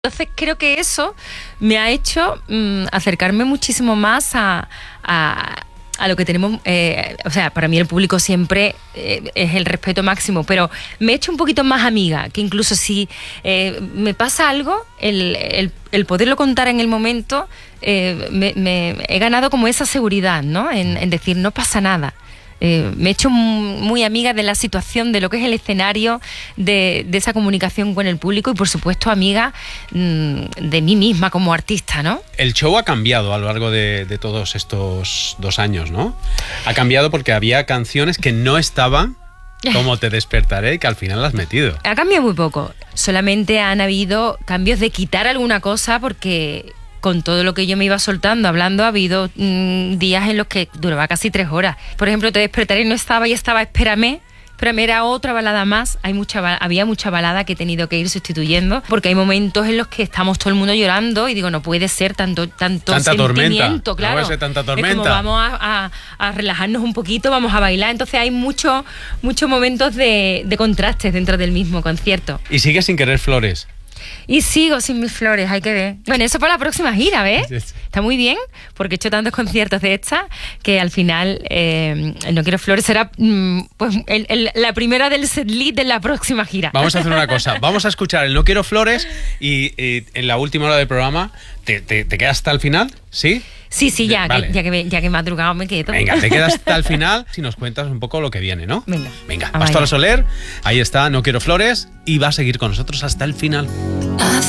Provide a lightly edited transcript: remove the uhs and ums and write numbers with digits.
Entonces creo que eso me ha hecho acercarme muchísimo más a lo que tenemos. O sea, para mí el público siempre es el respeto máximo, pero me he hecho un poquito más amiga, que incluso si me pasa algo, el poderlo contar en el momento, me he ganado como esa seguridad, ¿no? En decir, no pasa nada. Me he hecho muy amiga de la situación, de lo que es el escenario, de esa comunicación con el público y, por supuesto, amiga de mí misma como artista, ¿no? El show ha cambiado a lo largo de todos estos 2 años, ¿no? Ha cambiado porque había canciones que no estaban, como Te despertaré, que al final las has metido. Ha cambiado muy poco. Solamente han habido cambios de quitar alguna cosa porque con todo lo que yo me iba soltando, hablando, ha habido días en los que duraba casi 3 horas. Por ejemplo, Te despertaré no estaba y estaba Espérame. Espérame era otra balada más. Había mucha balada que he tenido que ir sustituyendo porque hay momentos en los que estamos todo el mundo llorando y digo, no puede ser tanto tanta sentimiento, tormenta. claro. No puede ser tanta tormenta. Es como vamos a relajarnos un poquito, vamos a bailar. Entonces hay muchos momentos de contrastes dentro del mismo concierto. Y sigues sin querer flores. Y sigo sin mis flores, hay que ver. Bueno, eso para la próxima gira, ¿ves? Está muy bien, porque he hecho tantos conciertos de esta que al final No quiero flores será pues la primera del setlist de la próxima gira. Vamos a hacer una cosa, vamos a escuchar el No quiero flores y en la última hora del programa, ¿te quedas hasta el final? ¿Sí? Sí, ya, vale. ya que me ha drogado me quedo. Venga, te quedas hasta el final si nos cuentas un poco lo que viene, ¿no? Venga. Pastora Soler, ahí está, No quiero flores, y va a seguir con nosotros hasta el final.